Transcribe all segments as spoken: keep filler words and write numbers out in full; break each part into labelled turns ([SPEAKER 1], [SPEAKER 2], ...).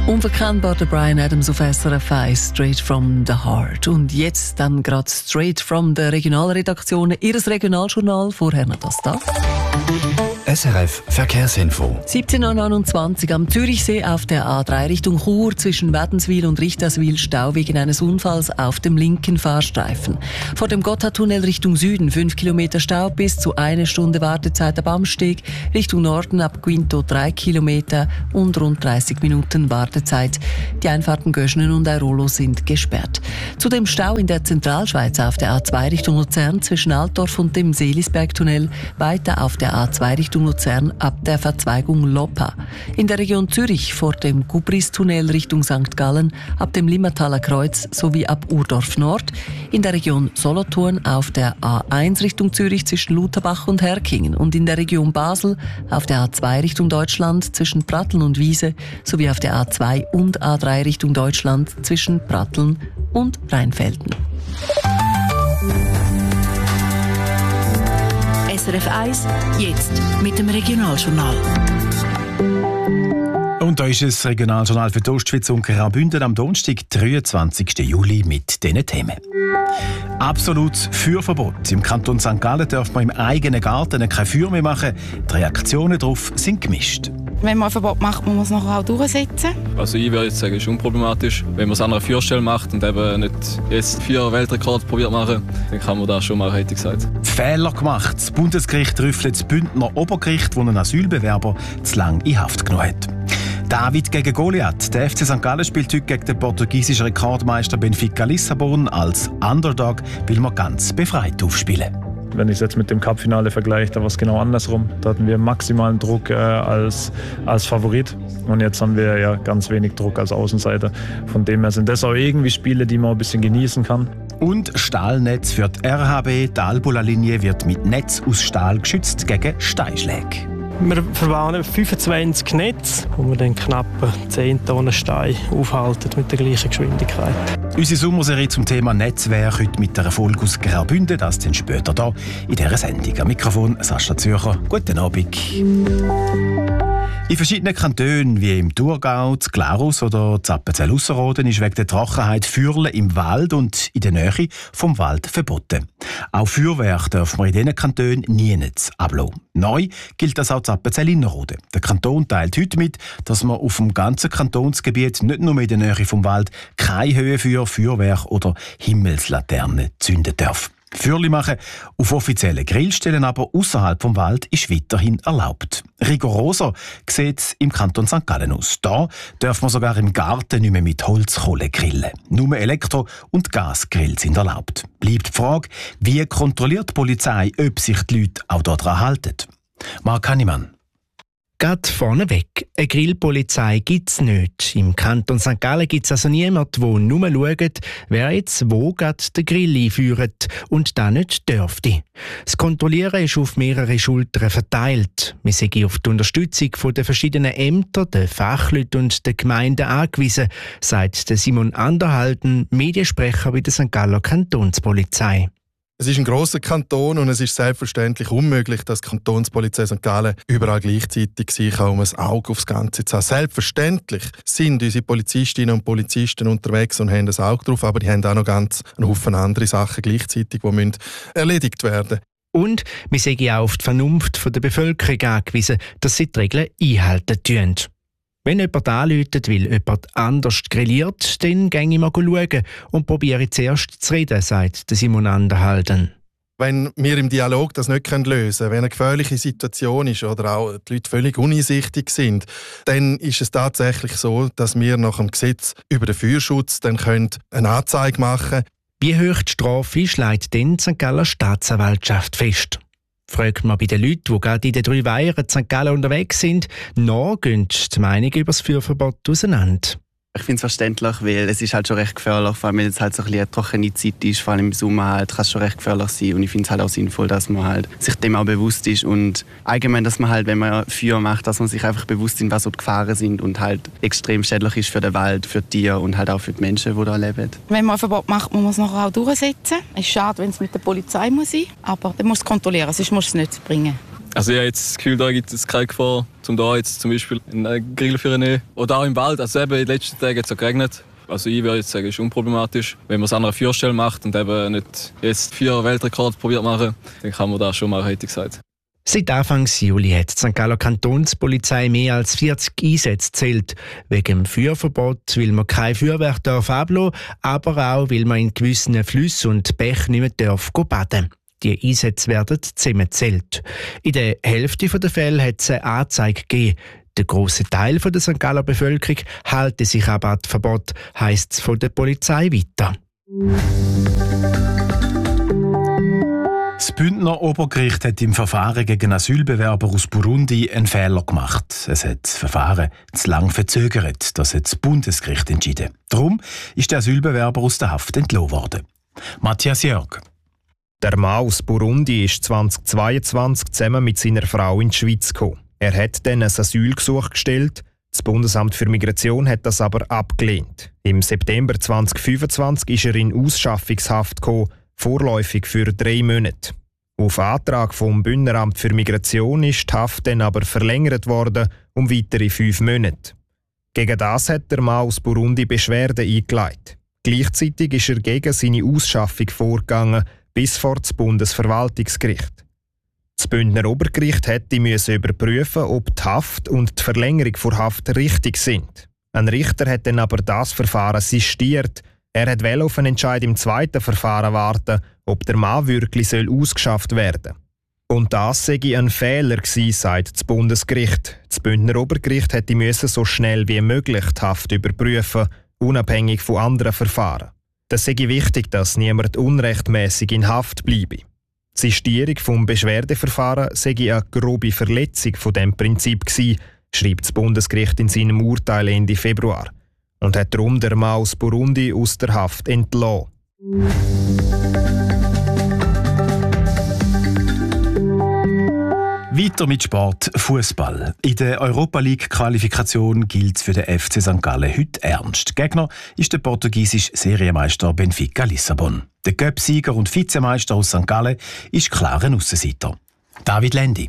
[SPEAKER 1] Unverkennbar der Bryan Adams auf S R F eins, Straight from the Heart. Und jetzt dann gerade straight from der Regionalredaktion, Ihres Regionaljournal. Vorher noch das da.
[SPEAKER 2] S R F Verkehrsinfo.
[SPEAKER 1] siebzehn Uhr neunundzwanzig am Zürichsee auf der A drei Richtung Chur zwischen Wädenswil und Richterswil Stau wegen eines Unfalls auf dem linken Fahrstreifen. Vor dem Gotthardtunnel Richtung Süden fünf Kilometer Stau bis zu eine Stunde Wartezeit ab Amsteg. Richtung Norden ab Quinto drei Kilometer und rund dreißig Minuten Wartezeit. Die Einfahrten Göschnen und Airolo sind gesperrt. Zudem Stau in der Zentralschweiz auf der A zwei Richtung Luzern zwischen Altdorf und dem Seelisbergtunnel. Weiter auf der A zwei Richtung Luzern ab der Verzweigung Loppa. In der Region Zürich vor dem Gubristunnel Richtung Sankt Gallen ab dem Limmataler Kreuz sowie ab Urdorf Nord. In der Region Solothurn auf der A eins Richtung Zürich zwischen Lutherbach und Herkingen und in der Region Basel auf der A zwei Richtung Deutschland zwischen Pratteln und Wiese sowie auf der A zwei und A drei Richtung Deutschland zwischen Pratteln und Rheinfelden.
[SPEAKER 3] S R F eins, jetzt mit dem Regionaljournal.
[SPEAKER 2] Und da ist das Regionaljournal für die Ostschweiz und Graubünden am Donnerstag, dreiundzwanzigsten Juli, mit diesen Themen. Absolutes Feuerverbot. Im Kanton Sankt Gallen darf man im eigenen Garten kein Feuer mehr machen. Die Reaktionen darauf sind gemischt.
[SPEAKER 4] Wenn man ein Verbot macht, muss man es nachher auch durchsetzen.
[SPEAKER 5] Also ich würde jetzt sagen, es ist unproblematisch. Wenn man es an einer Feuerstelle macht und eben nicht jetzt vier Weltrekorde probiert machen, dann kann man das schon machen, hätte ich gesagt.
[SPEAKER 2] Fehler gemacht. Das Bundesgericht rüffelt das Bündner Obergericht, das einen Asylbewerber zu lange in Haft genommen hat. David gegen Goliath. Der F C Sankt Gallen spielt heute gegen den portugiesischen Rekordmeister Benfica Lissabon. Als Underdog will man ganz befreit aufspielen.
[SPEAKER 6] Wenn ich es jetzt mit dem Cup-Finale vergleiche, da war es genau andersrum. Da hatten wir maximalen Druck äh, als, als Favorit und jetzt haben wir ja ganz wenig Druck als Außenseiter. Von dem her sind das auch irgendwie Spiele, die man ein bisschen genießen kann.
[SPEAKER 2] Und Stahlnetz für die R H B. Die Albula-Linie wird mit Netz aus Stahl geschützt gegen Steinschläge.
[SPEAKER 7] Wir verbauen fünfundzwanzig Netze, wo wir dann knapp zehn Tonnen Stein aufhalten mit der gleichen Geschwindigkeit.
[SPEAKER 2] Unsere Sommerserie zum Thema Netzwerk heute mit einer Folge aus Graubünden, das dann später hier in dieser Sendung. Am Mikrofon Sascha Zürcher. Guten Abend. In verschiedenen Kantonen wie im Thurgau, in Glarus oder in Appenzell-Ausserrhoden ist wegen der Trockenheit Feuerle im Wald und in der Nähe vom Wald verboten. Auch Feuerwerk darf man in diesen Kantonen niemals ablassen. Neu gilt das auch in Appenzell-Innerrhoden. Der Kanton teilt heute mit, dass man auf dem ganzen Kantonsgebiet, nicht nur in der Nähe vom Wald, keine Höhenfeuer, Feuerwerk oder Himmelslaternen zünden darf. Feuerli machen auf offiziellen Grillstellen, aber außerhalb vom Wald ist weiterhin erlaubt. Rigoroser sieht es im Kanton Sankt Gallen aus. Da darf man sogar im Garten nicht mehr mit Holzkohle grillen. Nur Elektro- und Gasgrill sind erlaubt. Bleibt die Frage, wie kontrolliert die Polizei, ob sich die Leute auch daran halten? Marc Hannemann.
[SPEAKER 8] Gerade vorneweg, eine Grillpolizei gibt es nicht. Im Kanton Sankt Gallen gibt es also niemanden, der nur schaut, wer jetzt wo gerade den Grill einführt und das nicht dürfte. Das Kontrollieren ist auf mehrere Schultern verteilt. Wir sind auf die Unterstützung der verschiedenen Ämter, der Fachleute und der Gemeinden angewiesen, sagt Simon Anderhalden, Mediensprecher bei der Sankt Galler Kantonspolizei.
[SPEAKER 9] Es ist ein grosser Kanton und es ist selbstverständlich unmöglich, dass die Kantonspolizei Sankt Gallen überall gleichzeitig sein kann, um ein Auge aufs Ganze zu haben. Selbstverständlich sind unsere Polizistinnen und Polizisten unterwegs und haben ein Auge drauf, aber die haben auch noch ganz einen Haufen andere Sachen gleichzeitig, die müssen erledigt werden.
[SPEAKER 8] Und wir sind auch auf die Vernunft der Bevölkerung angewiesen, dass sie die Regeln einhalten tun. Wenn jemand anruft, weil jemand anders grilliert, dann gehe ich mal schauen und probiere zuerst zu reden, sagt Simon Anderhalden.
[SPEAKER 9] Wenn wir im Dialog das nicht lösen können, wenn eine gefährliche Situation ist oder auch die Leute völlig uneinsichtig sind, dann ist es tatsächlich so, dass wir nach dem Gesetz über den Feuerschutz dann eine Anzeige machen können.
[SPEAKER 8] Wie hoch die Strafe ist, legt dann die Sankt Galler Staatsanwaltschaft fest. Fragt man bei den Leuten, die gerade in den drei Weihern in Sankt Gallen unterwegs sind, noch gehen die Meinungen über das Feuerverbot auseinander.
[SPEAKER 10] Ich finde es verständlich, weil es ist halt schon recht gefährlich, vor allem wenn es halt so ein bisschen eine trockene Zeit ist, vor allem im Sommer halt, kann es schon recht gefährlich sein und ich finde es halt auch sinnvoll, dass man halt sich dem auch bewusst ist und allgemein, dass man halt, wenn man Feuer macht, dass man sich einfach bewusst ist, was so die Gefahren sind und halt extrem schädlich ist für den Wald, für die Tiere und halt auch für die Menschen, die da leben.
[SPEAKER 4] Wenn man ein Verbot macht, muss man es nachher auch durchsetzen. Es ist schade, wenn es mit der Polizei muss sein, aber dann muss es kontrollieren, sonst muss es nicht bringen.
[SPEAKER 5] Also ich habe jetzt das Gefühl, da gibt es keine Gefahr. um da jetzt zum Beispiel einen Grill für nehmen. Oder auch im Wald. Also eben in den letzten Tagen hat es ja geregnet. Also ich würde jetzt sagen, es ist unproblematisch. Wenn man es an einer Vierstelle macht und eben nicht jetzt vier Weltrekorde probiert machen, dann kann man das schon machen, hätte ich gesagt.
[SPEAKER 8] Seit Anfang Juli hat die Sankt Galler Kantonspolizei mehr als vierzig Einsätze gezählt. Wegen dem Feuerverbot will man kein Feuerwerk ablassen, aber auch weil man in gewissen Flüssen und Bächen nicht mehr darf baden. Die Einsätze werden zusammengezählt. In der Hälfte der Fälle hat es eine Anzeige gegeben. Der grosse Teil der Sankt Galler Bevölkerung halte sich aber an das Verbot, heisst es von der Polizei weiter.
[SPEAKER 2] Das Bündner Obergericht hat im Verfahren gegen Asylbewerber aus Burundi einen Fehler gemacht. Es hat das Verfahren zu lang verzögert. Das hat das Bundesgericht entschieden. Darum ist der Asylbewerber aus der Haft entlassen worden. Matthias Jörg.
[SPEAKER 11] Der Mann aus Burundi ist zweitausendzweiundzwanzig zusammen mit seiner Frau in die Schweiz gekommen. Er hat dann ein Asylgesuch gestellt. Das Bundesamt für Migration hat das aber abgelehnt. Im September zweitausendfünfundzwanzig ist er in Ausschaffungshaft gekommen, vorläufig für drei Monate. Auf Antrag vom Bündneramt für Migration ist die Haft dann aber verlängert worden um weitere fünf Monate. Gegen das hat der Mann aus Burundi Beschwerden eingeleitet. Gleichzeitig ist er gegen seine Ausschaffung vorgegangen, bis vor das Bundesverwaltungsgericht. Das Bündner Obergericht hätte müssen überprüfen, ob die Haft und die Verlängerung der Haft richtig sind. Ein Richter hat dann aber das Verfahren sistiert. Er hat auf einen Entscheid im zweiten Verfahren warten, ob der Mann wirklich soll ausgeschafft werden soll. Und das sei ein Fehler gewesen, sagt das Bundesgericht. Das Bündner Obergericht hätte müssen so schnell wie möglich die Haft überprüfen, unabhängig von anderen Verfahren. Das sei wichtig, dass niemand unrechtmäßig in Haft bleibe. Die Sistierung des Beschwerdeverfahrens sei eine grobe Verletzung von diesem Prinzip gewesen, schreibt das Bundesgericht in seinem Urteil Ende Februar. Und hat darum der Mann aus Burundi aus der Haft entlassen.
[SPEAKER 2] Weiter mit Sport, Fußball. In der Europa League-Qualifikation gilt es für den F C Sankt Gallen heute ernst. Gegner ist der portugiesische Serienmeister Benfica Lissabon. Der Cup-Sieger und Vizemeister aus Sankt Gallen ist klar ein Aussenseiter. David Lendi.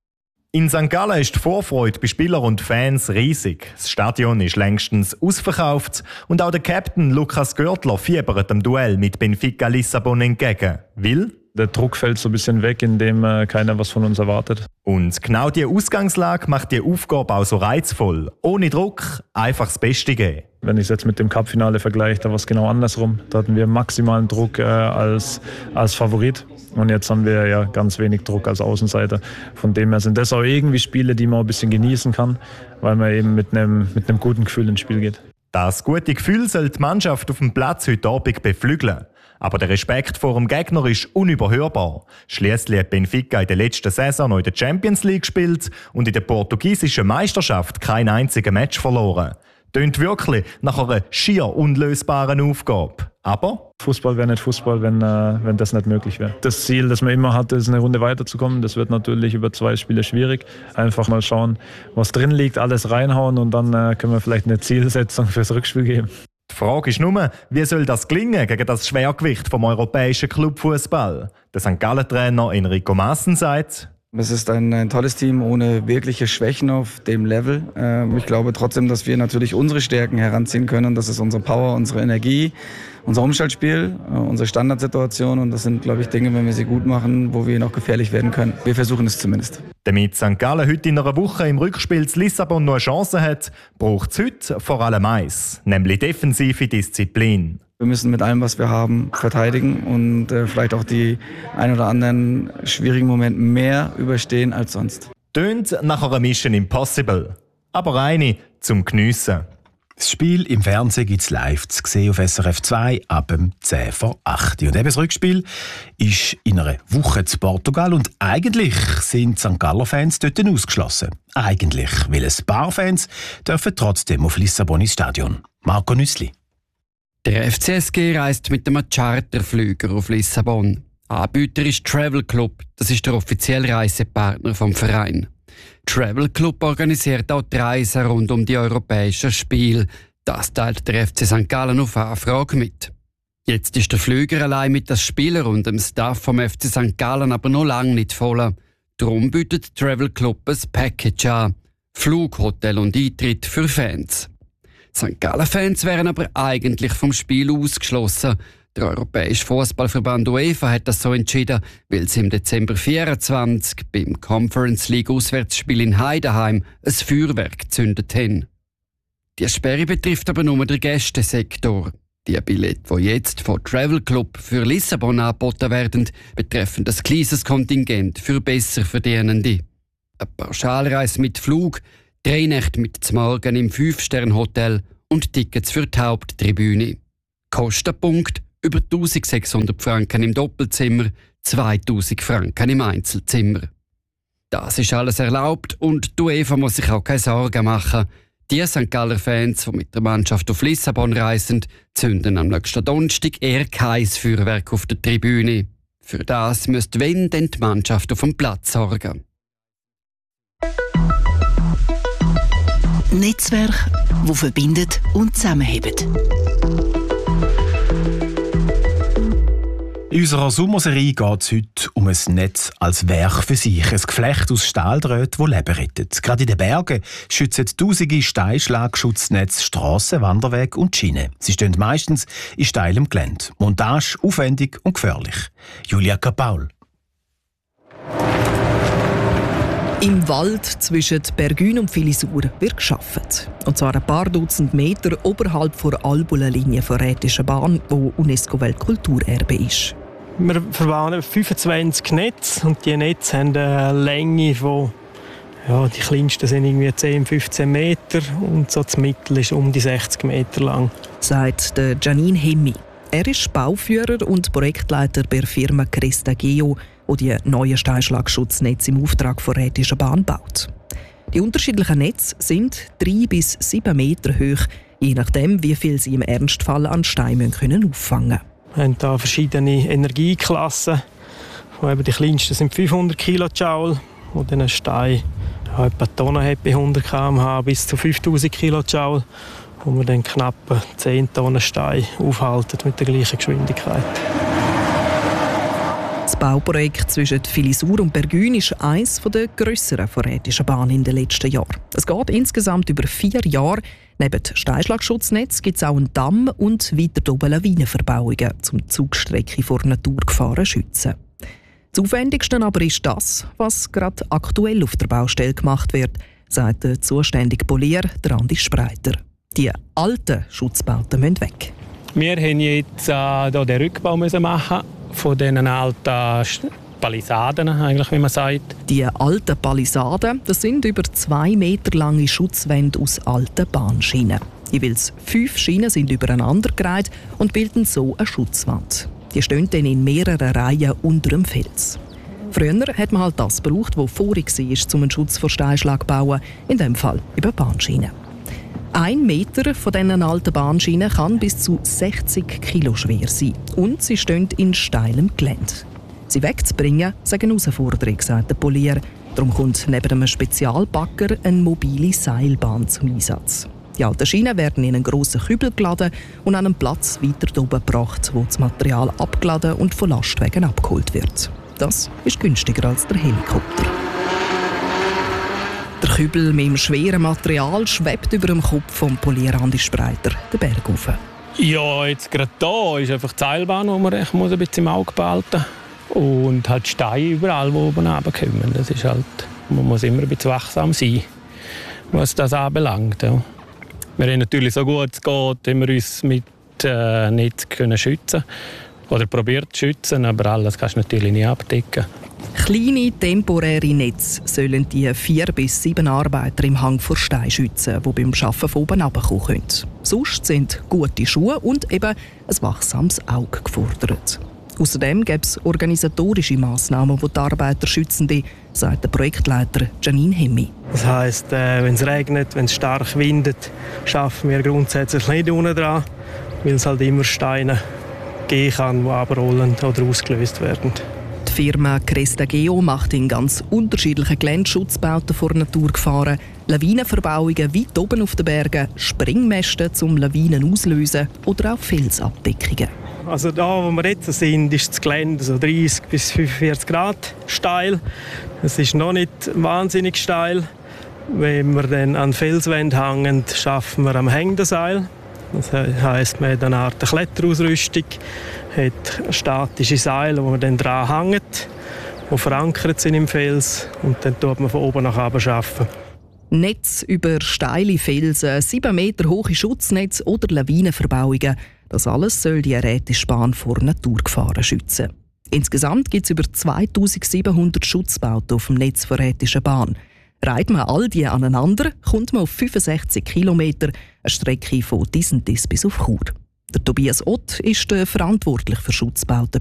[SPEAKER 12] In Sankt Gallen ist die Vorfreude bei Spielern und Fans riesig. Das Stadion ist längstens ausverkauft und auch der Captain Lukas Görtler fiebert dem Duell mit Benfica Lissabon entgegen. Weil
[SPEAKER 6] der Druck fällt so ein bisschen weg, indem äh, keiner was von uns erwartet.
[SPEAKER 12] Und genau diese Ausgangslage macht die Aufgabe auch so reizvoll. Ohne Druck einfach das Beste geben.
[SPEAKER 6] Wenn ich es jetzt mit dem Cup-Finale vergleiche, da war es genau andersrum. Da hatten wir maximalen Druck äh, als, als Favorit. Und jetzt haben wir ja ganz wenig Druck als Außenseiter. Von dem her sind das auch irgendwie Spiele, die man ein bisschen genießen kann, weil man eben mit einem, mit einem guten Gefühl ins Spiel geht.
[SPEAKER 12] Das gute Gefühl soll die Mannschaft auf dem Platz heute Abend beflügeln. Aber der Respekt vor dem Gegner ist unüberhörbar. Schliesslich hat Benfica in der letzten Saison noch in der Champions League gespielt und in der portugiesischen Meisterschaft kein einziges Match verloren. Tönt wirklich nach einer schier unlösbaren Aufgabe. Aber
[SPEAKER 6] Fußball wäre nicht Fußball, wenn, äh, wenn das nicht möglich wäre. Das Ziel, das man immer hatte, ist eine Runde weiterzukommen. Das wird natürlich über zwei Spiele schwierig. Einfach mal schauen, was drin liegt, alles reinhauen und dann äh, können wir vielleicht eine Zielsetzung fürs Rückspiel geben.
[SPEAKER 12] Die Frage ist nur, wie soll das gelingen gegen das Schwergewicht vom europäischen Clubfußball? Der Sankt Gallen-Trainer Enrico Maaßen sagt:
[SPEAKER 13] Es ist ein, ein tolles Team ohne wirkliche Schwächen auf dem Level. Ähm, ich glaube trotzdem, dass wir natürlich unsere Stärken heranziehen können. Das ist unsere Power, unsere Energie, unser Umschaltspiel, äh, unsere Standardsituation. Und das sind, glaube ich, Dinge, wenn wir sie gut machen, wo wir noch gefährlich werden können. Wir versuchen es zumindest.
[SPEAKER 12] Damit Sankt Gallen heute in einer Woche im Rückspiel zu Lissabon noch eine Chance hat, braucht es heute vor allem eins, nämlich defensive Disziplin.
[SPEAKER 13] Wir müssen mit allem, was wir haben, verteidigen und äh, vielleicht auch die ein oder anderen schwierigen Momente mehr überstehen als sonst.
[SPEAKER 12] Tönt nach einer Mission Impossible, aber eine zum Geniessen.
[SPEAKER 2] Das Spiel im Fernsehen gibt es live zu sehen auf S R F zwei ab dem zehn vor acht. Und eben das Rückspiel ist in einer Woche zu Portugal und eigentlich sind Sankt Galler-Fans dort ausgeschlossen. Eigentlich, weil ein paar Fans dürfen trotzdem auf Lissabon ins Stadion. Marco Nüssli.
[SPEAKER 14] Der F C S G reist mit einem Charterflüger auf Lissabon. Anbieter ist Travel Club, das ist der offizielle Reisepartner vom Verein. Travel Club organisiert auch die Reisen rund um die europäischen Spiele. Das teilt der F C Sankt Gallen auf Anfrage mit. Jetzt ist der Flüger allein mit den Spielern und dem Staff vom F C Sankt Gallen aber noch lange nicht voll. Darum bietet Travel Club ein Package an. Flug, Hotel und Eintritt für Fans. Sankt Gallen-Fans wären aber eigentlich vom Spiel ausgeschlossen. Der Europäische Fußballverband UEFA hat das so entschieden, weil sie im Dezember vierundzwanzig beim Conference League Auswärtsspiel in Heidenheim ein Feuerwerk gezündet haben. Die Sperre betrifft aber nur den Gästesektor. Die Billette, die jetzt von Travel Club für Lissabon angeboten werden, betreffen das kleines Kontingent für Besserverdienende. Eine Pauschalreise mit Flug, drei Nächte mit zum Morgen im Fünf-Sterne-Hotel und Tickets für die Haupttribüne. Kostenpunkt über eintausendsechshundert Franken im Doppelzimmer, zweitausend Franken im Einzelzimmer. Das ist alles erlaubt und die UEFA muss sich auch keine Sorgen machen. Die Sankt Galler Fans, die mit der Mannschaft auf Lissabon reisen, zünden am nächsten Donnerstag eher kein Feuerwerk auf der Tribüne. Für das müsste wenn denn die Mannschaft auf dem Platz sorgen.
[SPEAKER 3] Netzwerk, wo verbindet und zusammenhebt.
[SPEAKER 2] In unserer Sommerserie geht es heute um ein Netz als Werk für sich. Ein Geflecht aus Stahldrähten, das Leben rettet. Gerade in den Bergen schützen tausende Steinschlagschutznetze Strassen, Wanderwege und Schienen. Sie stehen meistens in steilem Gelände. Montage aufwendig und gefährlich. Julia Kapaul.
[SPEAKER 1] Im Wald zwischen Bergün und Filisur wird gearbeitet. Und zwar ein paar Dutzend Meter oberhalb der Albulenlinie der Rätischen Bahn, die UNESCO-Weltkulturerbe ist.
[SPEAKER 7] Wir verbauen fünfundzwanzig Netze und diese Netze haben eine Länge von, ja, die kleinsten sind irgendwie zehn, fünfzehn Meter und so das Mittel ist um die sechzig Meter lang.
[SPEAKER 1] Sagt der Janine Hemmi. Er ist Bauführer und Projektleiter bei der Firma Cresta Geo, die die neuen Steinschlagschutznetze im Auftrag der Rätischen Bahn baut. Die unterschiedlichen Netze sind drei bis sieben Meter hoch, je nachdem, wie viel sie im Ernstfall an Steinen können auffangen können.
[SPEAKER 7] Wir haben hier verschiedene Energieklassen. Eben die kleinsten sind fünfhundert Kilojoule, wo dann ein Stein ja, etwa eine Tonne hat bei hundert Kilometer pro Stunde bis zu fünftausend Kilojoule, wo man dann knapp zehn Tonnen Stein aufhalten mit der gleichen Geschwindigkeit.
[SPEAKER 1] Das Bauprojekt zwischen Filisur und Bergün ist eines der grösseren der Rätischen Bahn in den letzten Jahren. Es geht insgesamt über vier Jahre. Neben Steinschlagschutznetz gibt es auch einen Damm und weiter oben Lawinenverbauungen, um die Zugstrecke vor Naturgefahren zu schützen. Das Aufwendigste aber ist das, was gerade aktuell auf der Baustelle gemacht wird, sagt der zuständige Polier, Andi Spreiter. Die alten Schutzbauten müssen weg.
[SPEAKER 7] Wir mussten jetzt äh, den Rückbau machen von diesen alten Palisaden, eigentlich, wie man sagt.
[SPEAKER 1] Die alten Palisaden, das sind über zwei Meter lange Schutzwände aus alten Bahnschienen. Jeweils fünf Schienen sind übereinander gereiht und bilden so eine Schutzwand. Die stehen dann in mehreren Reihen unter dem Fels. Früher hat man halt das gebraucht, was vorig war, um einen Schutz vor Steinschlag zu bauen, in diesem Fall über Bahnschienen. Ein Meter von diesen alten Bahnschienen kann bis zu sechzig Kilo schwer sein. Und sie stehen in steilem Gelände. Sie wegzubringen, ist eine Herausforderung, sagt der Polier. Darum kommt neben einem Spezialbagger eine mobile Seilbahn zum Einsatz. Die alten Schienen werden in einen grossen Kübel geladen und an einen Platz weiter oben gebracht, wo das Material abgeladen und von Lastwagen abgeholt wird. Das ist günstiger als der Helikopter. Der Kübel mit dem schweren Material schwebt über dem Kopf vom Polier Andi Spreiter den Berg rauf.
[SPEAKER 7] Ja, jetzt gerade hier ist einfach die Seilbahn, die man ein bisschen im Auge behalten muss. Und halt Steine überall, die oben runterkommen. Das ist halt, man muss immer ein bisschen wachsam sein, was das anbelangt. Ja. Wir haben natürlich so gut es geht, haben wir uns mit äh, Netz können schützen oder probiert zu schützen, aber alles kannst du natürlich nicht abdecken.
[SPEAKER 1] Kleine temporäre Netze sollen die vier bis sieben Arbeiter im Hang vor Stein schützen, die beim Arbeiten von oben herunterkommen können. Sonst sind gute Schuhe und eben ein wachsames Auge gefordert. Außerdem gibt es organisatorische Massnahmen, die die Arbeiter schützen, sagt der Projektleiter Janine Hemmi.
[SPEAKER 7] Das heisst, äh, wenn es regnet, wenn es stark windet, schaffen wir grundsätzlich nicht unten dran, weil es halt immer Steine geben kann, die abrollen oder ausgelöst werden.
[SPEAKER 1] Die Firma Cresta Geo macht in ganz unterschiedlichen Geländeschutzbauten vor Naturgefahren, Lawinenverbauungen weit oben auf den Bergen, Springmäste zum Lawinen auslösen oder auch Felsabdeckungen.
[SPEAKER 7] Also da, wo wir jetzt sind, ist das Gelände so dreißig bis fünfundvierzig Grad steil. Es ist noch nicht wahnsinnig steil. Wenn wir dann an Felswände hängen, schaffen wir am hängenden Seil. Das heisst, man hat eine Art Kletterausrüstung, hat statische Seile, die man dann dran hängt, die verankert sind im Fels, und dann tut man von oben nach unten arbeiten.
[SPEAKER 15] Netz über steile Felsen, sieben Meter hohe Schutznetze oder Lawinenverbauungen. Das alles soll die Rätesbahn vor Naturgefahren schützen. Insgesamt gibt es über zweitausendsiebenhundert Schutzbauten auf dem Netz der Rätischen Bahn. Reiht man all die aneinander, kommt man auf fünfundsechzig Kilometer, eine Strecke von Disentis bis auf Chur. Der Tobias Ott ist verantwortlich für Schutzbauten